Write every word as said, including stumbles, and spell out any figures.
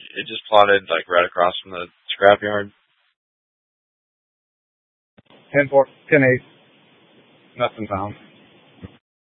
it just plotted like right across from the scrapyard. Ten four, ten eight. Nothing found.